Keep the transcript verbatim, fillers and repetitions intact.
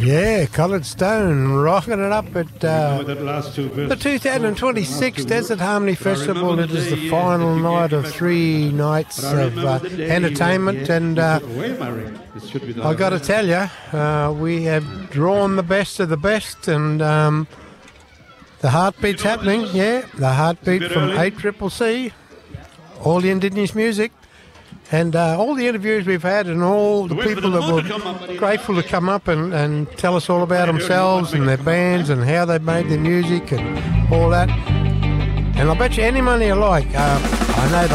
Yeah, Coloured Stone rocking it up at uh, the two thousand twenty-six Desert Harmony Festival. It is the final night of three nights of uh, entertainment, and uh, I got to tell you, uh, we have drawn the best of the best, and um, the heartbeat's happening. Yeah, the heartbeat from A C C C, all the Indigenous music. And uh, all the interviews we've had and all the people that were grateful to come up and, and tell us all about themselves and their bands and how they made their music and all that. And I bet you any money you like, uh, I know